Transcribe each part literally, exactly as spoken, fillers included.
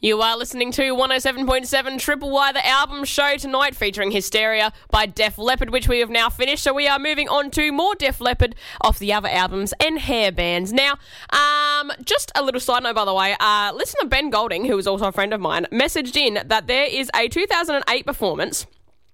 You are listening to one oh seven point seven Triple Y, the album show tonight featuring Hysteria by Def Leppard, which we have now finished. So we are moving on to more Def Leppard off the other albums and hair bands. Now, um, just a little side note, by the way, uh, listener Ben Golding, who is also a friend of mine, messaged in that there is a two thousand eight performance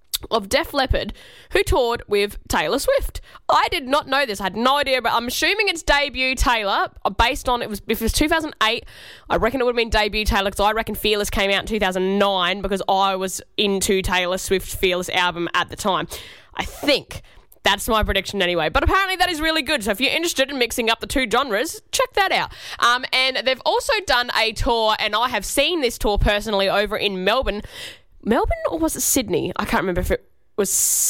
of Def Leppard who toured with Taylor Swift. I did not know this. I had no idea, but I'm assuming it's debut Taylor, based on, it was, if it was two thousand eight, I reckon it would have been debut Taylor, because I reckon Fearless came out in two thousand nine, because I was into Taylor Swift's Fearless album at the time. I think. That's my prediction anyway. But apparently that is really good. So if you're interested in mixing up the two genres, check that out. Um, and they've also done a tour, and I have seen this tour personally over in Melbourne. Melbourne or was it Sydney? I can't remember if it was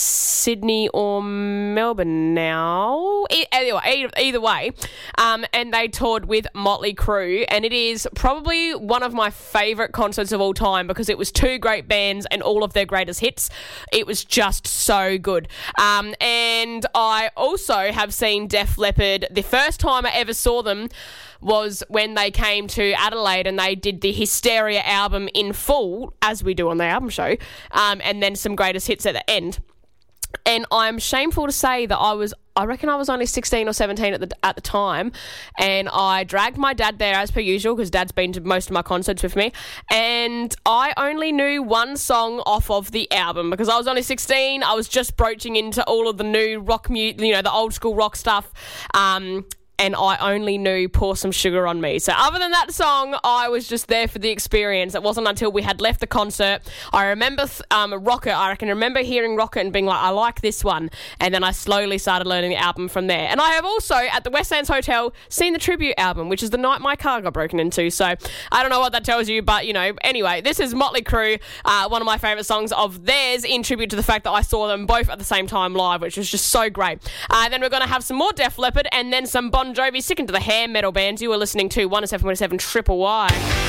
Sydney or Melbourne now. E- anyway, either way. Um, and they toured with Motley Crue, and it is probably one of my favourite concerts of all time because it was two great bands and all of their greatest hits. It was just so good. Um, and I also have seen Def Leppard. The first time I ever saw them was when they came to Adelaide and they did the Hysteria album in full, as we do on the album show, um, and then some greatest hits at the end. And I'm shameful to say that I was, I reckon I was only sixteen or seventeen at the at the time, and I dragged my dad there as per usual because Dad's been to most of my concerts with me, and I only knew one song off of the album because I was only sixteen. I was just broaching into all of the new rock, mu- you know, the old school rock stuff. Um, And I only knew Pour Some Sugar on Me. So other than that song, I was just there for the experience. It wasn't until we had left the concert. I remember um, Rocket. I can remember hearing Rocket and being like, I like this one. And then I slowly started learning the album from there. And I have also, at the Westlands Hotel, seen the tribute album, which is the night my car got broken into. So I don't know what that tells you, but, you know, anyway, this is Motley Crue, uh, one of my favourite songs of theirs, in tribute to the fact that I saw them both at the same time live, which was just so great. Uh, then we're going to have some more Def Leppard and then some Bon Jovi, sticking to the hair metal bands. You are listening to one oh seven point seven Triple Y.